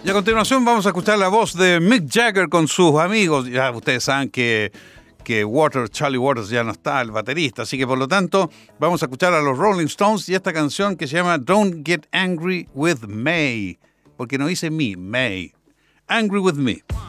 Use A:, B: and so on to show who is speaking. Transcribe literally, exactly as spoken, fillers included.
A: Y a continuación vamos a escuchar la voz de Mick Jagger con sus amigos. Ya ustedes saben que, que Waters, Charlie Waters ya no está, el baterista. Así que por lo tanto vamos a escuchar a los Rolling Stones y esta canción que se llama Don't Get Angry With Me. Porque no dice me, May. Angry With Me.